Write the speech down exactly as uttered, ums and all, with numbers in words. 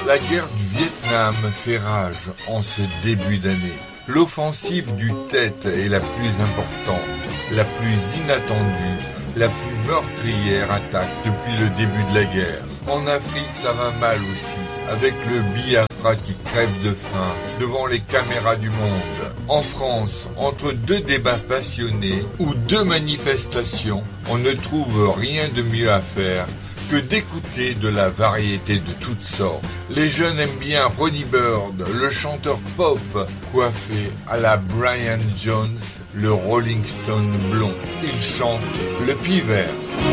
La guerre du Vietnam fait rage en ce début d'année. L'offensive du Tet est la plus importante, la plus inattendue, la plus meurtrière attaque depuis le début de la guerre. En Afrique, ça va mal aussi, avec le Biafra qui crève de faim devant les caméras du monde. En France, entre deux débats passionnés ou deux manifestations, on ne trouve rien de mieux à faire que d'écouter de la variété de toutes sortes. Les jeunes aiment bien Ronnie Bird, le chanteur pop, coiffé à la Brian Jones, le Rolling Stone blond. Il chante le pivert.